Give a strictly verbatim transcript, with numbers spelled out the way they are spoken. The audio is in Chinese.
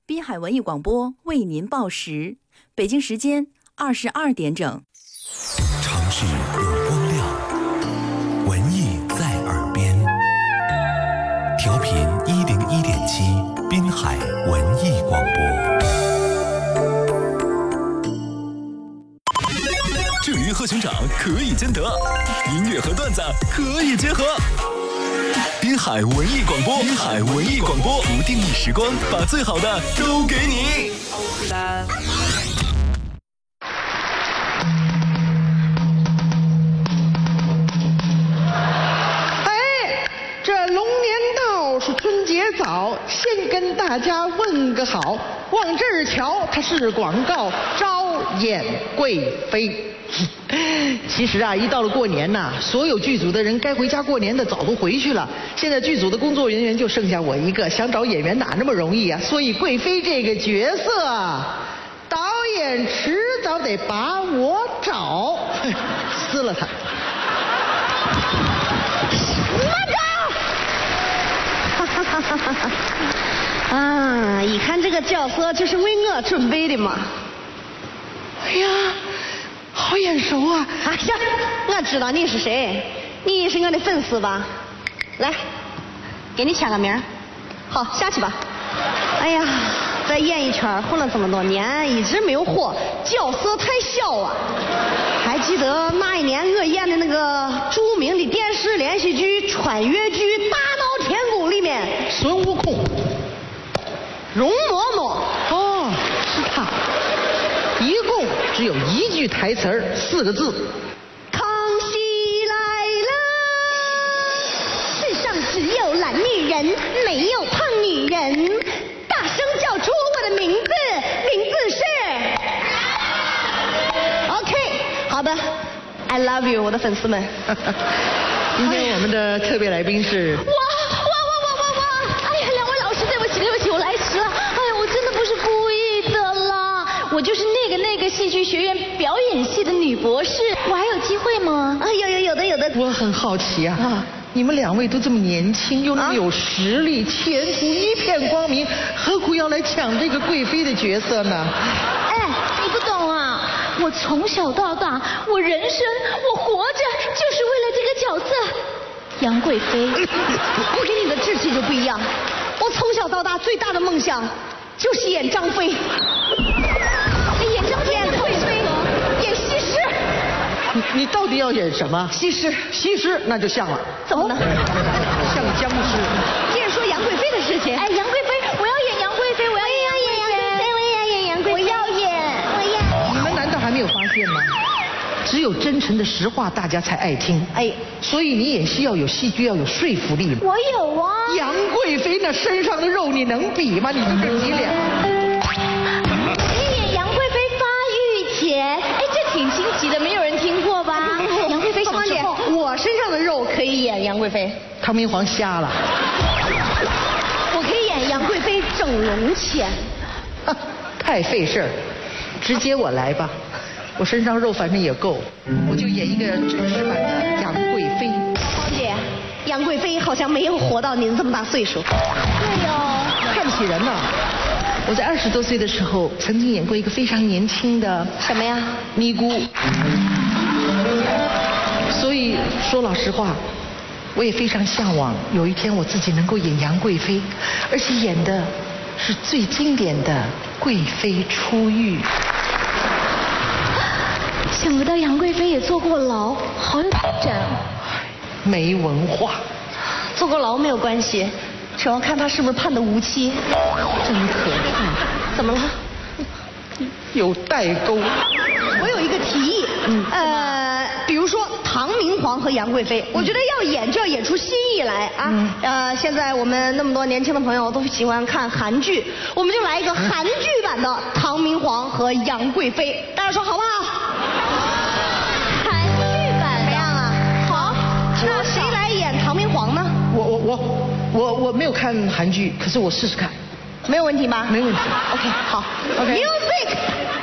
滨海文艺广播为您报时，北京时间二十二点整。 城市有光亮，文艺在耳边。调频一零一点七，滨海文艺广播。 郑云和熊掌可以兼得，音乐和段子可以结合。滨海文艺广播，滨海文艺广播，不定义时光，把最好的都给你。 哎，这龙年到，是春节早，先跟大家问个好。往这儿瞧，它是广告，招眼贵妃。其实啊，一到了过年呐、啊，所有剧组的人该回家过年的早都回去了。现在剧组的工作人员就剩下我一个，想找演员哪那么容易啊？所以贵妃这个角色，导演迟早得把我找，撕了他。 慢着！啊，一看这个角色就是为我准备的嘛。 哎呀！好眼熟啊！ 哎呀，我知道你是谁，你是我的粉丝吧？来，给你签个名。好，下去吧。哎呀，在演艺圈混了这么多年，一直没有火，角色太小啊。还记得那一年我演的那个著名的电视连续剧穿越剧《大闹天宫》里面， 孙悟空、 容嬷嬷。 哦，是他。一共只有一句台词儿，四个字： 康熙来了，世上只有懒女人，没有胖女人。大声叫出我的名字，名字是 OK。 好的 I love you， 我的粉丝们。 今天我们的特别来宾是哇哇哇哇哇哇！哎呀，两位老师，对不起对不起，我来迟了。哎呀，我真的不是故意的啦，我就是那个那个戏剧学院表演系的女博士，我还有机会吗？ 啊，有有有的有的。 我很好奇啊，啊你们两位都这么年轻，又那么有实力，啊、前途一片光明，何苦要来抢这个贵妃的角色呢？ 哎，你不懂啊！我从小到大，我人生我活着就是为了这个角色，杨贵妃。 我跟你的志气就不一样，我从小到大最大的梦想就是演张飞。演张飞，演贵妃，演西施。 你你到底要演什么？ 西施。 西施那就像了。 怎么呢？ 像僵尸。 接着说杨贵妃的事情。 哎，杨贵妃，我要演杨贵妃，我要演杨贵妃，我也要演杨贵妃，我要演，我要。 你们难道还没有发现吗？只有真诚的实话，大家才爱听。哎，所以你演戏要有戏剧，要有说服力。 我有啊。 杨贵妃那身上的肉，你能比吗？你这个脊梁。 演杨贵妃发育前，哎，这挺新奇的，没有人听过吧？杨贵妃小时候， 我身上的肉可以演杨贵妃。 唐明皇瞎了。 我可以演杨贵妃整容前。 太费事儿，直接我来吧。我身上肉反正也够，我就演一个真实版的杨贵妃。 黄姐，杨贵妃好像没有活到您这么大岁数。 对哦。 看不起人呐！我在二十多岁的时候，曾经演过一个非常年轻的什么呀？ 尼姑。所以说老实话，我也非常向往有一天我自己能够演杨贵妃，而且演的是最经典的贵妃出狱。 想不到杨贵妃也坐过牢，好有挑战哦。 没文化。 坐过牢没有关系，主要看他是不是判的无期。 真可怕。 怎么了？ 有代沟。 我有一个提议，嗯，呃，比如说唐明皇和杨贵妃，我觉得要演就要演出新意来啊。嗯、呃，现在我们那么多年轻的朋友都喜欢看韩剧，我们就来一个韩剧版的唐明皇和杨贵妃，大家说好不好？ 韩剧版怎么样啊？好，那谁来演唐明皇呢？ 我我我我我没有看韩剧，可是我试试看。 没有问题吗？ 没问题。 OK， 好。 OK。 Music。